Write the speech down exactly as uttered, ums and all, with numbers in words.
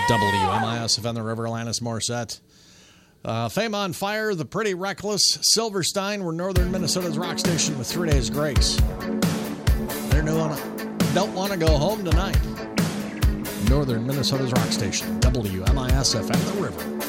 W M I S F M, the River, Alanis Morissette. Uh, Fame on Fire, The Pretty Reckless, Silverstein, we're Northern Minnesota's rock station with Three Days Grace. They're doing Don't Want to Go Home Tonight. Northern Minnesota's rock station, W M I S F M, the River.